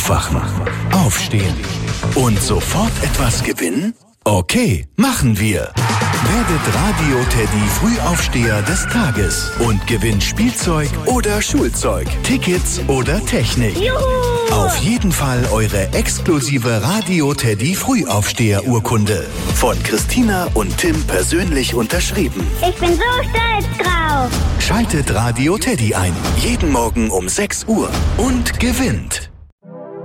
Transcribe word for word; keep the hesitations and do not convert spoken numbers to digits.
Aufwachen, aufstehen und sofort etwas gewinnen? Okay, machen wir. Werdet Radio Teddy Frühaufsteher des Tages und gewinnt Spielzeug oder Schulzeug, Tickets oder Technik. Juhu! Auf jeden Fall eure exklusive Radio Teddy Frühaufsteher-Urkunde. Von Christina und Tim persönlich unterschrieben. Ich bin so stolz drauf. Schaltet Radio Teddy ein. Jeden Morgen um sechs Uhr und gewinnt.